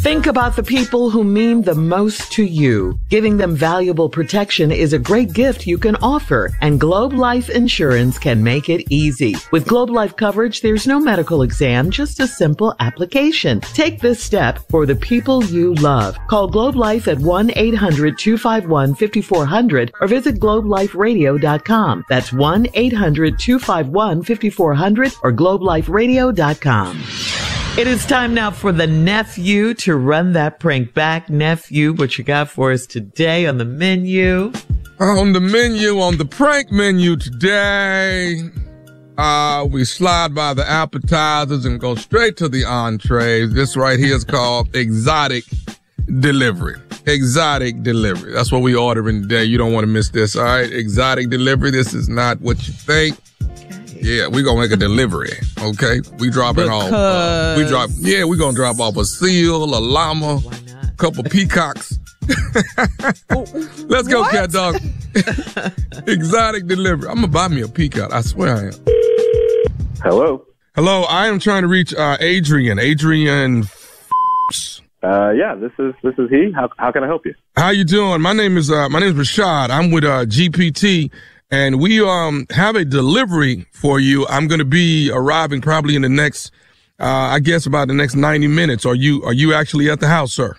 Think about the people who mean the most to you. Giving them valuable protection is a great gift you can offer, and Globe Life Insurance can make it easy. With Globe Life coverage, there's no medical exam, just a simple application. Take this step for the people you love. Call Globe Life at 1-800-251-5400 or visit globeliferadio.com. That's 1-800-251-5400 or globeliferadio.com. It is time now for the nephew to run that prank back. Nephew, what you got for us today on the menu? On the prank menu today, we slide by the appetizers and go straight to the entrees. This right here is called exotic delivery. Exotic delivery. That's what we ordering today. You don't want to miss this, all right? Exotic delivery. This is not what you think. Yeah, we're going to make a delivery, okay? We dropping off. We're going to drop off a seal, a llama, a couple peacocks. Let's go, cat dog. Exotic delivery. I'm going to buy me a peacock. I swear I am. Hello. Hello, I am trying to reach Adrian. Adrian. Yeah, this is he. How can I help you? How you doing? My name is Rashad. I'm with GPT. And we have a delivery for you. I'm going to be arriving probably in the next, I guess about the next 90 minutes. Are you actually at the house, sir?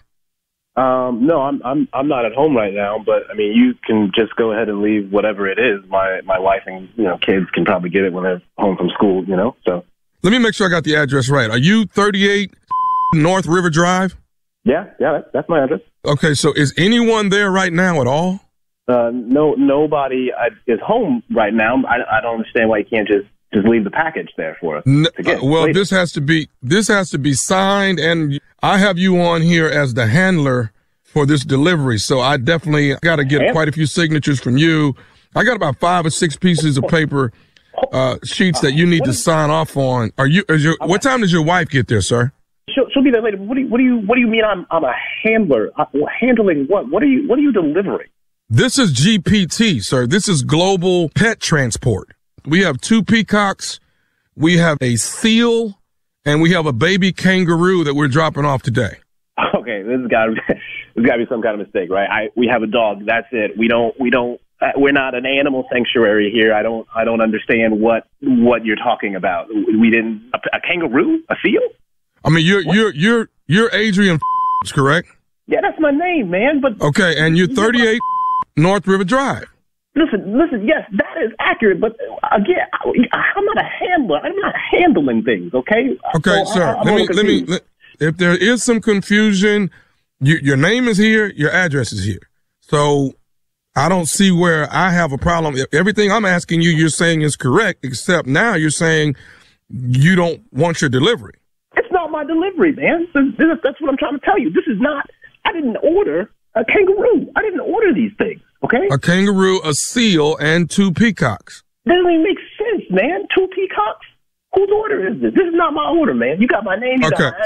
No, I'm not at home right now. But I mean, you can just go ahead and leave whatever it is. My wife and kids can probably get it when they're home from school. So let me make sure I got the address right. Are you 38 North River Drive? Yeah, that's my address. Okay, so is anyone there right now at all? No, nobody is home right now. I don't understand why you can't just leave the package there for us. Well, this has to be signed, and I have you on here as the handler for this delivery. So I definitely got to get quite a few signatures from you. I got about 5 or 6 pieces of paper, sheets that you need to sign off on. What time does your wife get there, sir? She'll be there later. What do you mean I'm a handler? Handling what? What are you delivering? This is GPT, sir. This is Global Pet Transport. We have 2 peacocks, we have a seal, and we have a baby kangaroo that we're dropping off today. Okay, this has got to be some kind of mistake, right? We have a dog. That's it. We're not an animal sanctuary here. I don't understand what you're talking about. We didn't a kangaroo, a seal. I mean, you're Adrian, correct? Yeah, that's my name, man. But okay, and you're 38 North River Drive. Listen. Yes, that is accurate. But again, I'm not a handler. I'm not handling things. Okay. Okay, so sir. Let me. If there is some confusion, your name is here. Your address is here. So I don't see where I have a problem. Everything I'm asking you, you're saying is correct, except now you're saying you don't want your delivery. It's not my delivery, man. That's what I'm trying to tell you. This is not. I didn't order a kangaroo. I didn't order these things, okay? A kangaroo, a seal, and 2 peacocks. That doesn't even make sense, man. 2 peacocks? Whose order is this? This is not my order, man. You got my name.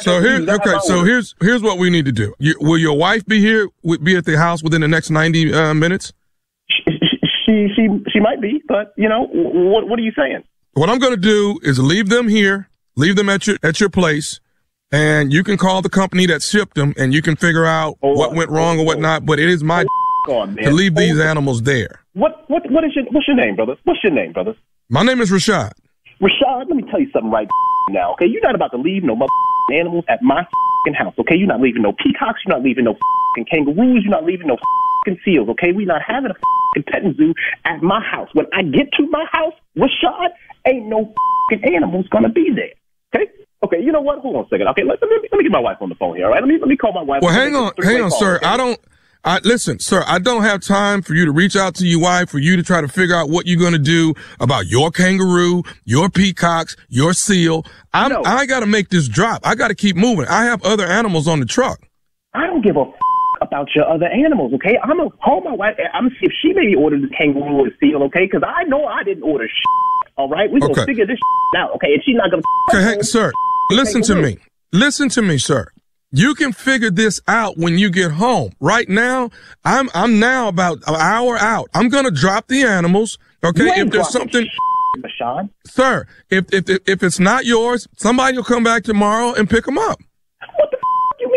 Here's what we need to do. Will your wife be here? Be at the house within the next 90 minutes? She might be, but what are you saying? What I'm going to do is leave them here. Leave them at your place. And you can call the company that shipped them, and you can figure out what went wrong or what not. But it is my to leave these animals there. What's your name, brother? What's your name, brother? My name is Rashad. Rashad, let me tell you something right now, okay? You're not about to leave no animals at my house, okay? You're not leaving no peacocks. You're not leaving no kangaroos. You're not leaving no seals, okay? We're not having a petting zoo at my house. When I get to my house, Rashad, ain't no animals gonna be there, okay? Okay, you know what? Hold on a second. Okay, let me get my wife on the phone here, all right? Let me call my wife. Well, hang on, sir. Okay? Listen, sir, I don't have time for you to reach out to your wife, for you to try to figure out what you're going to do about your kangaroo, your peacocks, your seal. I got to make this drop. I got to keep moving. I have other animals on the truck. I don't give a about your other animals, okay? I'm going to call my wife. I'm going to see if she maybe ordered the kangaroo or the seal, okay? Because I know I didn't order all right? We're going to figure this out, okay? And she's not going to... Okay, hey, sir, listen to me. Listen to me, sir. You can figure this out when you get home. Right now, I'm now about an hour out. I'm going to drop the animals, okay? If there's something... Rashad? Sir, if it's not yours, somebody will come back tomorrow and pick them up. What the you mean somebody go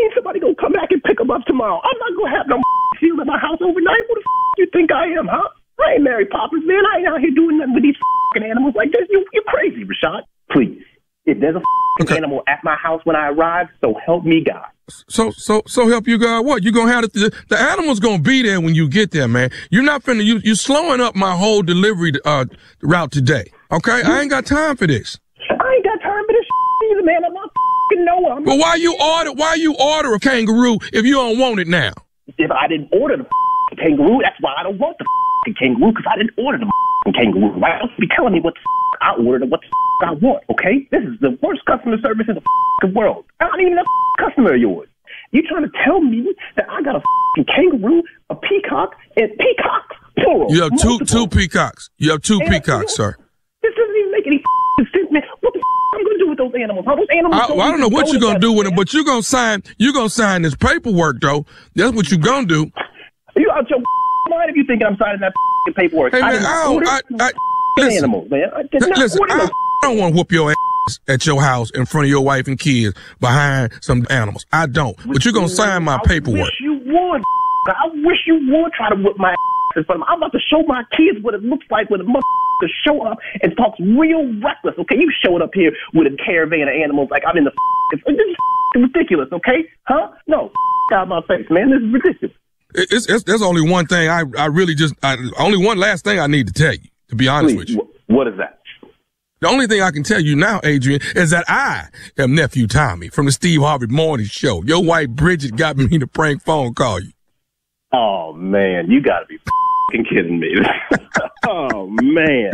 gonna come back and pick them up tomorrow. I'm not gonna have no seal in my house overnight. Who the you think I am, huh? I ain't Mary Poppins, man. I ain't out here doing nothing with these animals like this. You're crazy, Rashad. Please. If there's a animal at my house when I arrive, so help me God. So help you God what? You gonna have the animal's gonna be there when you get there, man. You're not finna, you're slowing up my whole delivery route today. Okay? I ain't got time for this. I ain't got time for this either, man. I'm not Noah. But why you order a kangaroo if you don't want it now? If I didn't order the kangaroo, that's why I don't want the kangaroo, because I didn't order the kangaroo. Why else be telling me what the I ordered and what the I want, okay? This is the worst customer service in the world. I'm not even a customer of yours. You trying to tell me that I got a kangaroo, a peacock, and peacocks, plural. You have two peacocks. You have two peacocks, sir. This doesn't even make any sense, man. What the I'm going to do with those animals? Huh? Those animals I don't know what you're going to do with them, but you're going to sign this paperwork, though. That's what you're going to do. Are you out your mind if you thinking I'm signing that paperwork? Hey, man, listen, animals, man. I don't want to whoop your ass at your house in front of your wife and kids behind some animals. I don't. But you're going to sign my paperwork. I wish you would. I wish you would try to whip my ass in front of me. I'm about to show my kids what it looks like when a to show up and talks real reckless, okay? You showing up here with a caravan of animals like I'm in the this is ridiculous, okay? Huh? No, out of my face, man. This is ridiculous. There's only one thing only one last thing I need to tell you, to be honest with you. What is that? The only thing I can tell you now, Adrian, is that I am Nephew Tommy from the Steve Harvey Morning Show. Your wife Bridget got me to prank phone call you. Oh, man, you gotta be kidding me. Oh, man.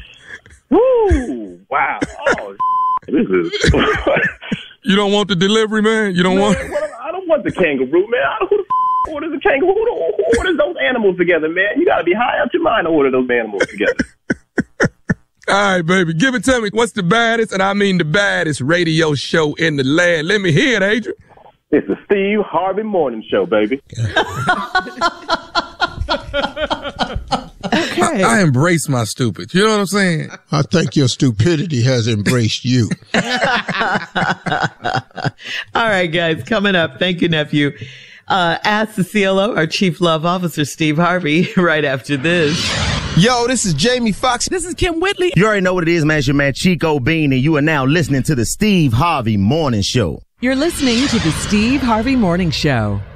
Woo! Wow. Oh, this is... You don't want the delivery, man? You don't want... I don't want the kangaroo, man. Who the orders a kangaroo? Who orders those animals together, man? You gotta be high out your mind to order those animals together. All right, baby. Give it to me. What's the baddest, and I mean the baddest radio show in the land? Let me hear it, Adrian. It's the Steve Harvey Morning Show, baby. Okay. I embrace my stupid. You know what I'm saying? I think your stupidity has embraced you. All right, guys. Coming up. Thank you, nephew. Ask the CLO, our Chief Love Officer, Steve Harvey, right after this. Yo, this is Jamie Foxx. This is Kim Whitley. You already know what it is, man. It's your man Chico Bean, and you are now listening to the Steve Harvey Morning Show. You're listening to the Steve Harvey Morning Show.